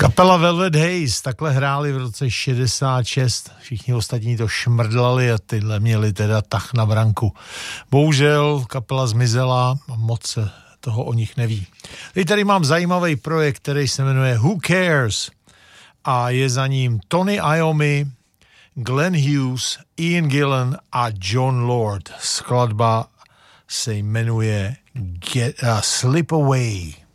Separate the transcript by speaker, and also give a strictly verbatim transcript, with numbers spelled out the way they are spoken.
Speaker 1: Kapela Velvet Haze takhle hráli v roce šedesát šest. Všichni ostatní to šmrdlali a tyhle měli teda tah na branku. Bohužel kapela zmizela a moc se toho o nich neví. Teď tady mám zajímavý projekt, který se jmenuje Who Cares a je za ním Tony Iommi, Glenn Hughes, Ian Gillan a John Lord. Skladba se jmenuje Get, uh, Slip Away.